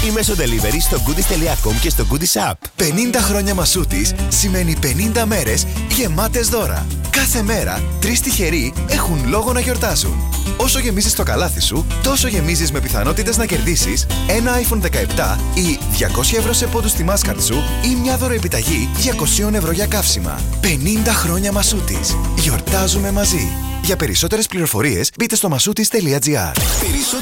ή μέσω delivery στο goodies.com και στο Goodies App. 50 χρόνια Μασούτης σημαίνει 50 μέρες γεμάτες δώρα. Κάθε μέρα 3 τυχεροί έχουν λόγο να γιορτάζουν. Όσο γεμίζεις το καλάθι σου, τόσο γεμίζεις με πιθανότητες να κερδίσεις ένα iPhone 17 ή 200 ευρώ σε πόντους στη Mastercard σου ή μια δωροεπιταγή 200 ευρώ για καύσιμα. 50 χρόνια Μασούτης. Γιορτάζουμε μαζί. Για περισσότερες πληροφορίες μπείτε στο masutis.gr.